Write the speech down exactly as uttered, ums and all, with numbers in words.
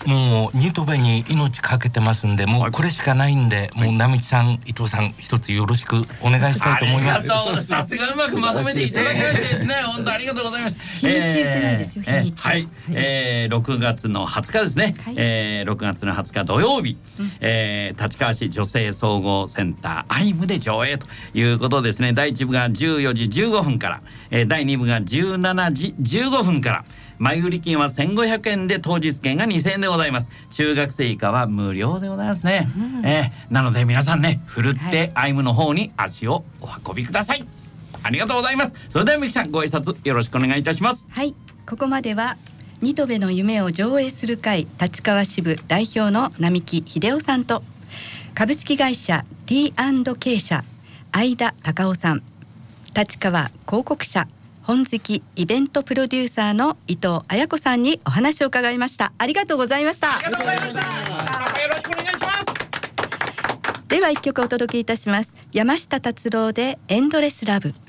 もうニトベに命かけてますんで、もうこれしかないんで、もう並木さん、伊藤さん、一つよろしくお願いしたいと思います。 さすがうまくまとめていただきましてですね、本当ありがとうございました。 日にち言ってないですよ、日にち。 はい、えー、ろくがつのはつかですね、 はい、 えー、ろくがつのはつか土曜日、うん、えー、立川市女性総合センターアイムで上映ということですね。だいいち部がじゅうよじじゅうごふんから、えー、だいに部がじゅうしちじじゅうごふんから、前売り金はせんごひゃくえんで当日券がにせんえんでございます。中学生以下は無料でございますね、うん、えー、なので皆さんね、ふるってアイムの方に足をお運びください。ありがとうございます。それではみきちゃん、ご挨拶よろしくお願いいたします。 はい、ここまではニトベの夢を上映する会立川支部代表の並木秀夫さんと、株式会社 ティーアンドケー 社相田隆夫さん、立川広告社本好イベントプロデューサーの伊藤彩子さんにお話を伺いました。ありがとうございました。 ありがとうございました。よろしくお願いします。 では一曲お届けいたします。山下達郎でエンドレスラブ。